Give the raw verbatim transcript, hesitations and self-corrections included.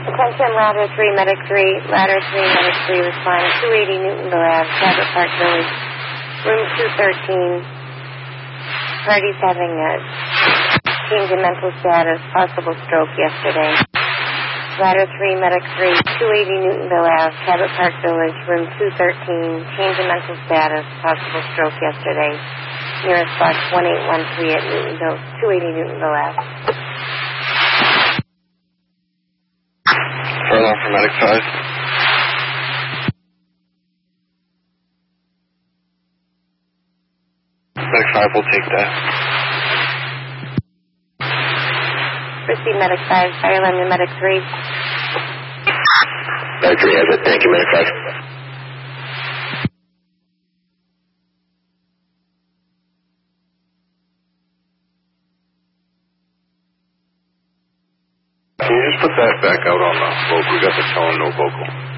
Attention, ladder three, medic three, ladder three, medic three, responding two eighty Newtonville Ave, Cabot Park Village, room two thirteen. Party's having a change in mental status, possible stroke yesterday. Ladder three, medic three, two eighty Newtonville Ave, Cabot Park Village, room two thirteen, change in mental status, possible stroke yesterday. Nearest box one eight one three at Newtonville, two eighty Newtonville Ave. Furlong for medic five. Medic five will take that. Proceed, medic five, fire line to medic three. Medic three has it. Thank you, medic five. Can you just put that back out on the vocal? We got the tone, no vocal.